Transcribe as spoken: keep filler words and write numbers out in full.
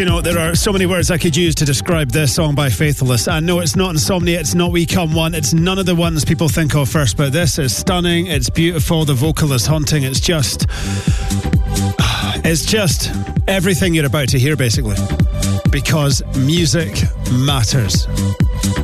you know, there are so many words I could use to describe this song by Faithless. And no, it's not Insomnia, it's not We Come One, it's none of the ones people think of first, but this is stunning, it's beautiful, the vocal is haunting, it's just... It's just everything you're about to hear, basically. Because music matters.